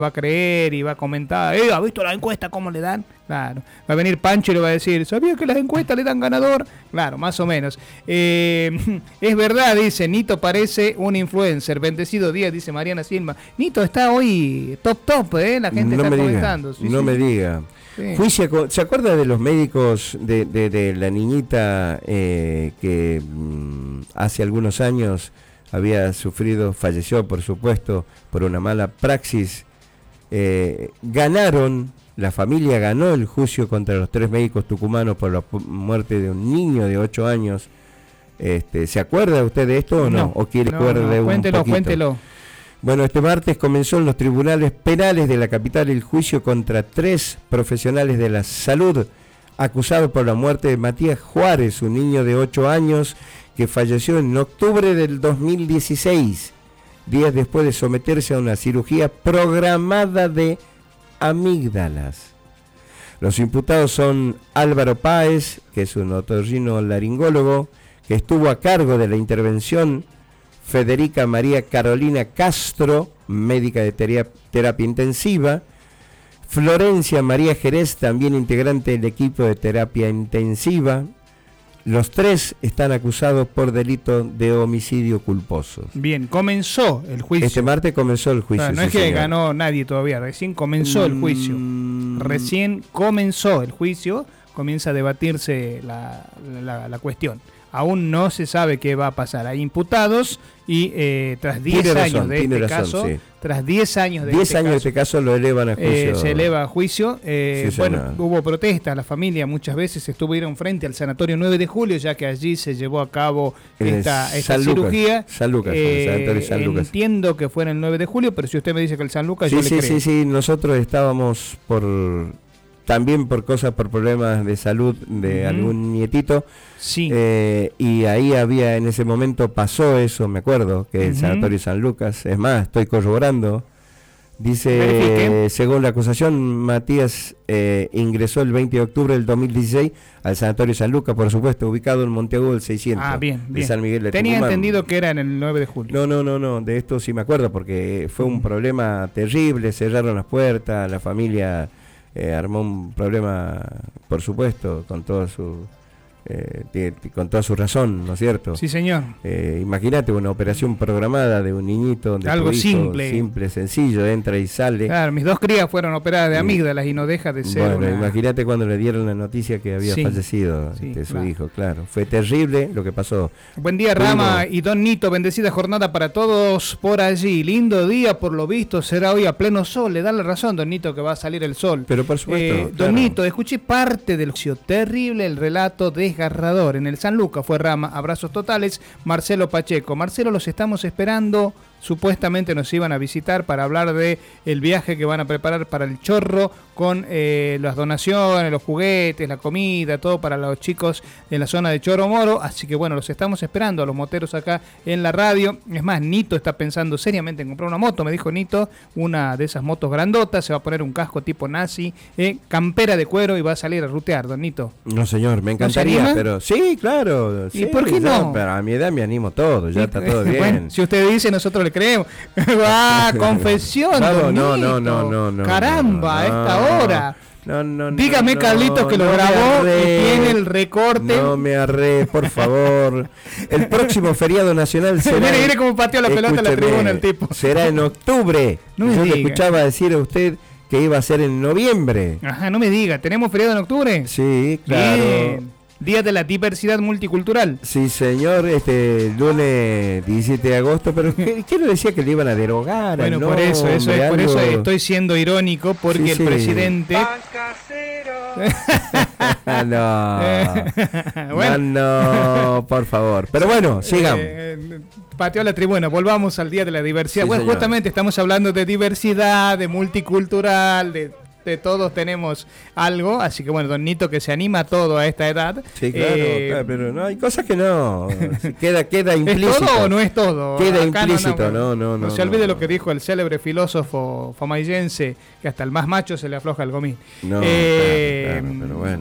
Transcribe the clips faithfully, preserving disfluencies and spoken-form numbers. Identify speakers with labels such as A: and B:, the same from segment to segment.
A: va a creer y va a comentar, eh, ¿has visto la encuesta cómo le dan? Claro, va a venir Pancho y le va a decir, ¿sabía que las encuestas le dan ganador? Claro, más o menos. Eh, es verdad, dice, Nito parece un influencer, bendecido día, dice Mariana Silva. Nito está hoy top top, ¿eh? La gente
B: no
A: está
B: me
A: comentando.
B: Diga,
A: sí,
B: no
A: sí.
B: me diga.
A: Sí.
B: Juicio, ¿se acuerda de los médicos de, de, de la niñita eh, que mmm, hace algunos años había sufrido, falleció por supuesto, por una mala praxis? Eh, ganaron, la familia ganó el juicio contra los tres médicos tucumanos por la muerte de un niño de ocho años. Este, ¿se acuerda usted de esto o no?
A: no
B: ¿O quiere
A: no,
B: recuerde
A: no,
B: un
A: cuéntelo,
B: poquito?
A: Cuéntelo.
B: Bueno, este martes comenzó en los tribunales penales de la capital el juicio contra tres profesionales de la salud acusados por la muerte de Matías Juárez, un niño de ocho años que falleció en octubre del dos mil dieciséis, días después de someterse a una cirugía programada de amígdalas. Los imputados son Álvaro Páez, que es un otorrinolaringólogo, que estuvo a cargo de la intervención, Federica María Carolina Castro, médica de terapia, terapia intensiva, Florencia María Jerez, también integrante del equipo de terapia intensiva. Los tres están acusados por delito de homicidio culposo.
A: Bien, comenzó el juicio.
B: Este martes comenzó el juicio.
A: Claro, no
B: sí,
A: es que
B: señor.
A: ganó nadie todavía, recién comenzó el juicio.
B: Mm.
A: Recién comenzó el juicio, comienza a debatirse la, la, la cuestión. Aún no se sabe qué va a pasar. Hay imputados y eh, tras diez
B: Tiene
A: años
B: razón,
A: de
B: tiene
A: este
B: razón,
A: caso,
B: sí.
A: tras diez años de
B: diez
A: este
B: años
A: caso,
B: de este caso lo elevan a juicio.
A: eh, se eleva a juicio. Eh,
B: Sí,
A: bueno,
B: señor.
A: hubo protesta, la familia muchas veces estuvieron frente al sanatorio nueve de julio, ya que allí se llevó a cabo
B: En el
A: esta, esta
B: San Lucas,
A: cirugía.
B: San Lucas,
A: Eh,
B: el sanatorio San Lucas.
A: Entiendo que fuera el nueve de julio, pero si usted me dice que el San Lucas,
B: Sí,
A: yo
B: sí,
A: le creo.
B: sí, sí, nosotros estábamos por también por cosas, por problemas de salud de
A: Ujú.
B: algún nietito.
A: Sí.
B: Eh, y ahí había, en ese momento pasó eso, me acuerdo, que el
A: Ujú.
B: sanatorio San Lucas, es más, estoy corroborando, dice,
A: Verifique.
B: según la acusación, Matías eh, ingresó el veinte de octubre del dos mil dieciséis al sanatorio San Lucas, por supuesto, ubicado en Monteagudo el seiscientos,
A: Ah, bien,
B: de
A: bien.
B: San Miguel de
A: Tenía
B: Tucumán.
A: entendido que era en el nueve de julio.
B: No, no, no, no, de esto sí me acuerdo, porque fue un problema terrible, cerraron las puertas, la familia eh, armó un problema, por supuesto, con toda su eh, t- t- con toda su razón, ¿no es cierto?
A: Sí, señor.
B: Eh, imagínate una operación programada de un niñito, de
A: Algo
B: tu hijo,
A: simple.
B: simple, sencillo, entra y sale.
A: Claro, mis dos crías fueron operadas de
B: Sí.
A: amígdalas y no deja de ser
B: Bueno,
A: una...
B: imagínate cuando le dieron la noticia que había
A: Sí,
B: fallecido
A: sí,
B: este, su
A: claro.
B: hijo, claro. Fue terrible lo que pasó.
A: Buen día,
B: Primo.
A: Rama y Don Nito, bendecida jornada para todos por allí. Lindo día, por lo visto, será hoy a pleno sol. Le da la razón, Don Nito, que va a salir el sol.
B: Pero por supuesto,
A: Eh,
B: claro.
A: Don Nito, escuché parte del juicio terrible, el relato desgarrador. En el San Lucas fue Rama, abrazos totales. Marcelo Pacheco. Marcelo, los estamos esperando. Supuestamente nos iban a visitar para hablar de el viaje que van a preparar para el Chorro con eh, las donaciones, los juguetes, la comida, todo para los chicos de la zona de Chorro Moro. Así que bueno, los estamos esperando a los moteros acá en la radio. Es más, Nito está pensando seriamente en comprar una moto, me dijo Nito, una de esas motos grandotas, se va a poner un casco tipo nazi, eh, campera de cuero y va a salir a rutear, Don Nito.
B: No, señor, me
A: ¿No se
B: encantaría,
A: anima?
B: pero sí, claro.
A: ¿Y
B: sí,
A: por qué
B: ya,
A: no?
B: Pero a mi edad me animo todo, ya está todo bien.
A: Bueno, si usted dice, nosotros le creemos. ¡Ah, confesión,
B: Vamos,
A: Don
B: no,
A: Nito!
B: no, no, no, no.
A: Caramba, a
B: no,
A: esta hora.
B: No, no, no.
A: Dígame,
B: no,
A: Carlitos, que lo
B: no me
A: grabó
B: arre,
A: y tiene el recorte.
B: No me arre, por favor. El próximo feriado nacional será...
A: Mire, mire cómo pateó la pelota en la
B: Escúcheme,
A: tribuna el tipo.
B: Será en octubre.
A: No me
B: Yo le
A: diga.
B: escuchaba decir a usted que iba a ser en noviembre.
A: Ajá, no me diga, ¿tenemos feriado en octubre?
B: Sí, claro.
A: Bien. Día de la diversidad multicultural.
B: Sí, señor, este lunes diecisiete de agosto, pero ¿qué, qué no decía que le iban a derogar?
A: Bueno,
B: al
A: por eso, eso
B: nombre,
A: es, por
B: algo?
A: eso estoy siendo irónico, porque
B: Sí,
A: el
B: sí.
A: presidente...
B: no.
A: Bueno.
B: no, no, por favor. Pero bueno, sigamos.
A: Eh, pateó la tribuna, volvamos al Día de la Diversidad.
B: Sí,
A: bueno,
B: señor.
A: justamente estamos hablando de diversidad, de multicultural, de, de todos tenemos algo, así que bueno, Don Nito que se anima a todo a esta edad.
B: Sí, claro,
A: Eh,
B: claro, pero no hay cosas que no. Queda, queda implícito.
A: ¿Es todo o no es todo?
B: Queda
A: Acá
B: implícito, no, no, no.
A: No se olvide
B: no.
A: lo que dijo el célebre filósofo famaillense, que hasta el más macho se le afloja el gomín.
B: No,
A: Eh,
B: claro, claro, pero bueno.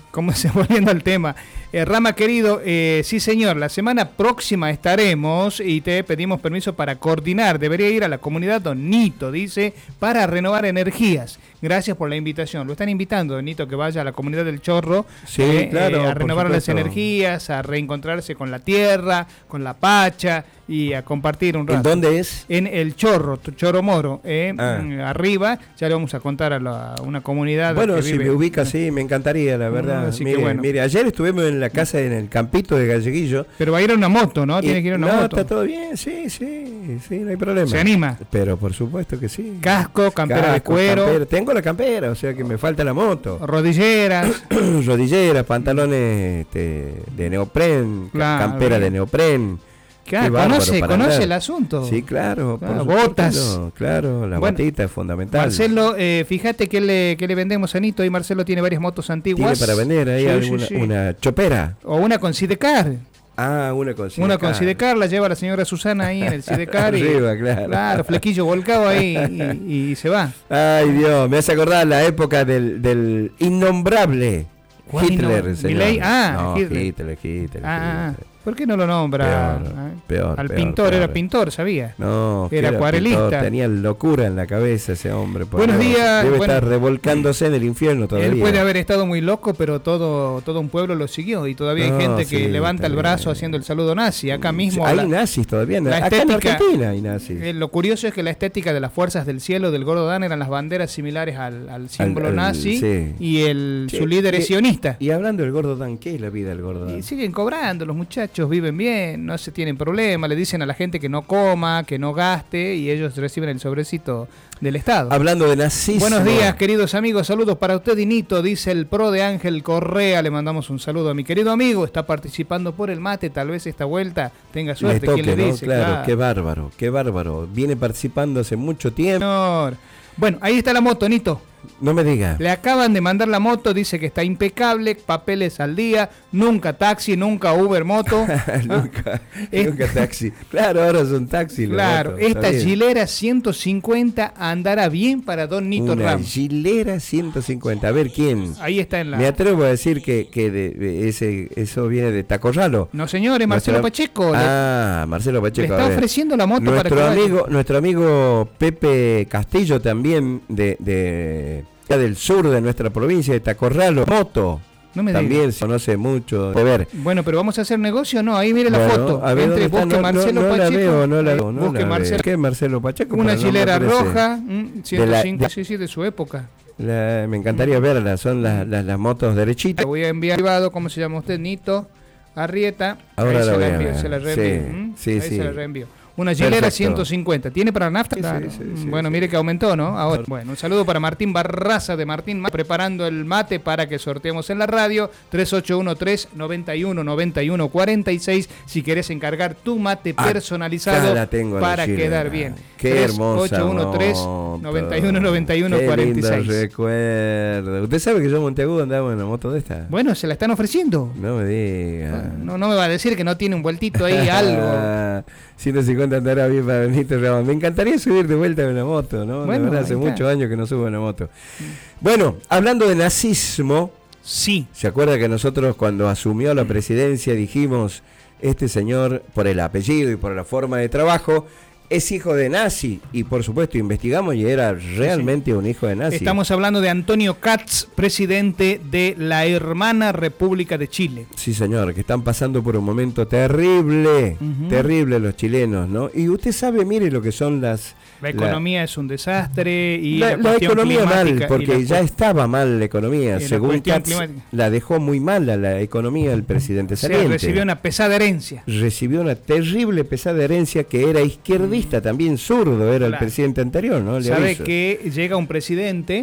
A: Como se volviendo al tema. Eh, Rama querido, eh, sí señor, la semana próxima estaremos y te pedimos permiso para coordinar. Debería ir a la comunidad Don Nito, dice, para renovar energías. Gracias por la invitación. Lo están invitando, Don Nito, que vaya a la comunidad del Chorro,
B: sí,
A: eh,
B: claro,
A: eh, a renovar las
B: supuesto.
A: energías, a reencontrarse con la tierra, con la pacha y a compartir un rato.
B: ¿En dónde es?
A: En el Chorro, Chorro Moro, eh,
B: Ah.
A: arriba. Ya le vamos a contar a, la, a una comunidad.
B: Bueno,
A: que
B: si
A: vive,
B: me ubica, sí, me encantaría, la verdad.
A: así que
B: mire,
A: bueno.
B: mire, ayer estuvimos en la casa, en el campito de Galleguillo.
A: Pero va a ir a una moto, ¿no? Tiene
B: y-
A: que ir a una
B: no,
A: moto.
B: está todo bien, sí, sí, sí, no hay problema.
A: ¿Se anima?
B: Pero por supuesto que sí.
A: Casco, campera de
B: Casco,
A: cuero,
B: campera. Tengo la campera, o sea que me falta la moto.
A: rodilleras.
B: Rodilleras, pantalones este, de neopren, ca-
A: Claro,
B: campera
A: bien.
B: de neopren.
A: Claro,
B: Qué bárbaro
A: conoce,
B: para
A: conoce
B: andar.
A: el asunto.
B: Sí, claro. por
A: Claro,
B: supuesto,
A: botas.
B: Claro, la
A: Bueno,
B: botita es fundamental.
A: Marcelo, eh, fíjate que le, que le vendemos a Nito. Y Marcelo tiene varias motos
B: Tiene
A: antiguas.
B: para vender ahí
A: Sí,
B: alguna,
A: sí, sí.
B: una chopera.
A: O una con Sidecar.
B: Ah, una con
A: Una con
B: Sidecar.
A: Sidecar, la lleva la señora Susana ahí en el Sidecar. y,
B: Arriba, claro.
A: Claro, flequillo volcado ahí y, y se va.
B: Ay, Dios, me hace acordar la época del, del innombrable
A: ¿Cuál
B: Hitler,
A: innom-
B: señor.
A: Milei? Ah,
B: no,
A: Hitler.
B: Hitler, Hitler,
A: Ah,
B: Hitler.
A: ¿por qué no lo nombra?
B: Peor,
A: Ah,
B: peor,
A: Al
B: peor,
A: pintor,
B: peor.
A: era pintor, sabía.
B: No, que
A: Era acuarelista.
B: pintor, tenía locura en la cabeza ese hombre. por
A: Buenos
B: Dios.
A: días,
B: Debe
A: bueno.
B: estar revolcándose en el infierno todavía.
A: Él puede haber estado muy loco, pero todo todo un pueblo lo siguió y todavía
B: No,
A: hay gente que
B: sí,
A: levanta el
B: está
A: brazo
B: bien.
A: haciendo el saludo nazi. Acá mismo
B: Hay
A: la-
B: nazis todavía.
A: la
B: Acá en
A: estética-
B: Argentina hay nazis.
A: eh, lo curioso es que la estética de las fuerzas del cielo del Gordo Dan eran las banderas similares al, al símbolo
B: al-
A: nazi
B: sí.
A: y el
B: Sí,
A: su líder
B: y-
A: es sionista.
B: Y hablando del gordo Dan, ¿qué es la vida del gordo Dan?
A: Y siguen cobrando, los muchachos viven bien, no se tienen problema, le dicen a la gente que no coma, que no gaste y ellos reciben el sobrecito del Estado.
B: Hablando de nazismo.
A: Buenos días, queridos amigos, saludos para usted y Nito, dice el pro de Ángel Correa, le mandamos un saludo a mi querido amigo, está participando por el mate, tal vez esta vuelta tenga
B: Le
A: suerte,
B: toque,
A: ¿quién le
B: ¿no?
A: dice?
B: Claro, qué bárbaro, qué bárbaro. Viene participando hace mucho tiempo.
A: Señor. Bueno, ahí está la moto, Nito.
B: No me diga.
A: Le acaban de mandar la moto, dice que está impecable, papeles al día, nunca taxi, nunca Uber moto.
B: nunca,
A: Es-
B: nunca taxi. Claro, ahora son taxi. los
A: Claro,
B: motos, está
A: esta
B: bien.
A: Gilera ciento cincuenta andará bien para Don Nito
B: Una
A: Ramos.
B: Gilera ciento cincuenta. A ver quién.
A: Ahí está en la...
B: Me atrevo a decir que, que de, de ese, eso viene de Tacorralo.
A: No, señores, Marcelo
B: Nuestra-
A: Pacheco. le-
B: Ah, Marcelo
A: le,
B: Pacheco. a
A: está
B: ver.
A: ofreciendo la moto para que
B: Nuestro
A: vaya.
B: amigo, nuestro amigo Pepe Castillo también de, de del sur de nuestra provincia de Tacorralo, moto.
A: No me
B: También
A: digas.
B: se conoce mucho. A ver.
A: Bueno, pero vamos a hacer negocio, no, ahí mire la
B: Bueno,
A: foto.
B: a ver,
A: Entre,
B: ¿dónde está?
A: busque
B: No,
A: Marcelo
B: no, no
A: Pacheco.
B: la veo, no la
A: ahí,
B: veo, no
A: busque
B: la
A: Marcelo.
B: veo. ¿Qué es Marcelo Pacheco?
A: Una
B: Para no me
A: Gilera
B: aparece.
A: roja, mm, ciento
B: De la-
A: cinco,
B: de-
A: sí, sí, de su época.
B: La- me encantaría verla, son las, las, las motos
A: Le
B: derechitas.
A: voy a enviar privado, ¿cómo se llama usted? Nito Arrieta.
B: Ahora
A: Ahí
B: la
A: se
B: voy
A: la
B: a
A: envío,
B: ver.
A: se la reenvío.
B: Sí,
A: ¿Mm?
B: sí,
A: Ahí
B: sí.
A: se la reenvío. Una Gilera
B: Perfecto.
A: ciento cincuenta. ¿Tiene para nafta?
B: Sí, sí,
A: Claro.
B: sí, sí,
A: bueno,
B: sí.
A: mire que aumentó, ¿no? Ahora. Bueno, un saludo para Martín Barraza de Martín Ma- preparando el mate para que sorteemos en la radio. tres ocho uno tres, nueve uno nueve uno cuatro seis. Si querés encargar tu mate
B: Acá
A: personalizado
B: la tengo a la
A: para
B: Gilera.
A: quedar bien.
B: Qué hermosa
A: tres ocho uno tres,
B: moto.
A: nueve uno nueve uno
B: Qué
A: cuatro
B: lindo
A: seis.
B: recuerdo. ¿Usted sabe que yo en Monteagudo andaba en una moto de esta?
A: Bueno, se la están ofreciendo.
B: No me diga.
A: No, no me va a decir que no tiene un vueltito ahí, algo.
B: ciento cincuenta andará bien para Benito Ramos. Me encantaría subir de vuelta en una moto, ¿no?
A: Bueno,
B: La verdad, hace
A: ahí está.
B: muchos años que no subo en una moto. Bueno, hablando de nazismo,
A: Sí.
B: ¿se acuerda que nosotros cuando asumió la presidencia dijimos, este señor, por el apellido y por la forma de trabajo, es hijo de nazi? Y por supuesto investigamos y era realmente un hijo de nazi.
A: Estamos hablando de Antonio Katz, presidente de la hermana República de Chile.
B: Sí, señor, que están pasando por un momento terrible,
A: Ujú.
B: terrible los chilenos, ¿no? Y usted sabe, mire lo que son las...
A: La economía es un desastre y
B: La,
A: la,
B: la
A: cuestión
B: economía mal,
A: climática y
B: porque
A: la
B: ya
A: cu-
B: estaba mal la economía.
A: y la
B: Según
A: cuestión
B: Katz,
A: climática.
B: la dejó muy mal a la economía del presidente
A: o sea,
B: saliente.
A: recibió una pesada herencia.
B: Recibió una terrible pesada herencia que era izquierdista, también zurdo era el
A: Claro.
B: presidente anterior, ¿no? Le
A: Sabe
B: aviso.
A: que llega un presidente,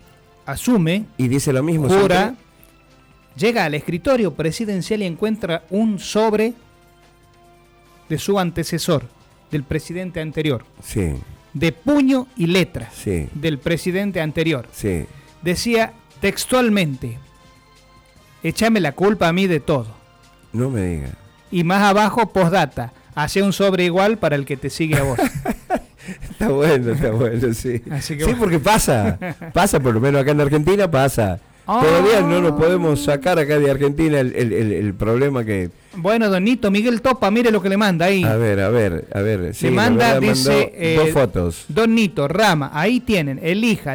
A: asume,
B: Y dice lo mismo.
A: jura,
B: siempre.
A: llega al escritorio presidencial y encuentra un sobre de su antecesor, del presidente anterior,
B: Sí,
A: de puño y letra
B: sí,
A: del presidente anterior.
B: sí.
A: Decía textualmente, échame la culpa a mí de todo.
B: No me diga.
A: Y más abajo, postdata, hace un sobre igual para el que te sigue a vos.
B: Está bueno, está bueno, sí.
A: Así que
B: Sí,
A: bueno.
B: porque pasa, pasa, por lo menos acá en Argentina pasa.
A: Oh.
B: Todavía no lo podemos sacar acá de Argentina el, el, el, el problema que...
A: Bueno, don Nito, Miguel Topa, mire lo que le manda ahí.
B: A ver, a ver, a ver.
A: Le
B: Sí,
A: manda,
B: verdad,
A: dice...
B: Eh, dos fotos.
A: Don Nito, Rama, ahí tienen, elija